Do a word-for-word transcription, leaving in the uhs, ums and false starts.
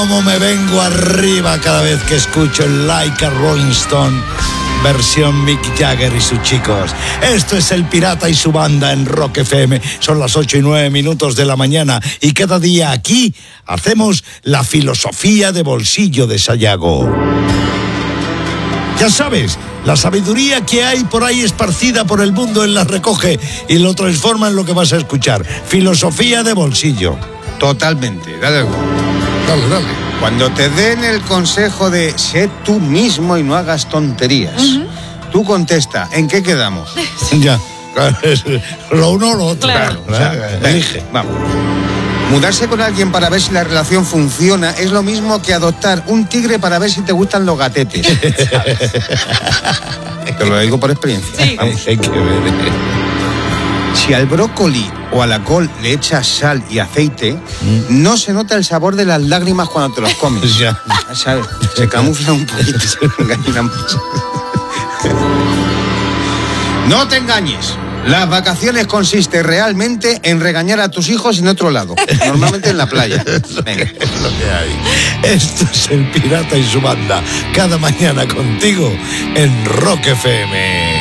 Como me vengo arriba cada vez que escucho el Like a Rolling Stone, versión Mick Jagger y sus chicos. Esto es El Pirata y su banda en Rock F M. Son las ocho y nueve minutos de la mañana y cada día aquí hacemos la filosofía de bolsillo de Sayago. Ya sabes, la sabiduría que hay por ahí esparcida por el mundo, él la recoge y lo transforma en lo que vas a escuchar. Filosofía de bolsillo. Totalmente, dale. Dale, dale. Cuando te den el consejo de sé tú mismo y no hagas tonterías, uh-huh. tú contesta, ¿en qué quedamos? Ya, lo uno o lo otro. Claro, o sea, elige. Vamos. Mudarse con alguien para ver si la relación funciona es lo mismo que adoptar un tigre para ver si te gustan los gatetes. Te lo digo por experiencia. Sí. Vamos. Hay que ver. Si al brócoli o a la col le echas sal y aceite, mm. no se nota el sabor de las lágrimas cuando te los comes. Ya. ¿Sabes? Se camufla un poquito, se engañan mucho. No te engañes. Las vacaciones consiste realmente en regañar a tus hijos en otro lado, normalmente en la playa. Venga. Es lo que hay. Esto es El Pirata y su banda, cada mañana contigo en Rock F M.